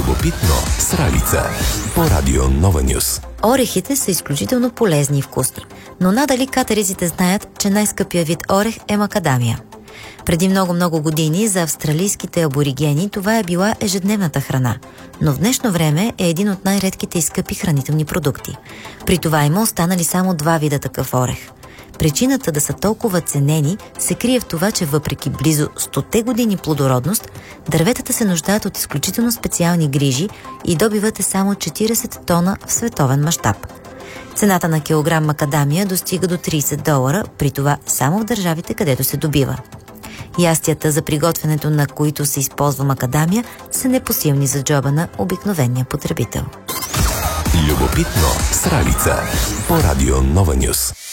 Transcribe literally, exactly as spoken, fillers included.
Любопитно с Ралица по Радио Нова Нюс. Орехите са изключително полезни и вкусни, но надали катериците знаят, че най-скъпия вид орех е макадамия. Преди много-много години за австралийските аборигени това е била ежедневната храна, но в днешно време е един от най-редките и скъпи хранителни продукти. При това има останали само два вида такъв орех. Причината да са толкова ценени се крие в това, че въпреки близо стоте години плодородност, дърветата се нуждаят от изключително специални грижи и добиват е само четиридесет тона в световен мащаб. Цената на килограм макадамия достига до тридесет долара, при това само в държавите, където се добива. Ястията, за приготвянето на които се използва макадамия, са непосилни за джоба на обикновения потребител. Любопитно с Ралица по Радио Нова Нюс.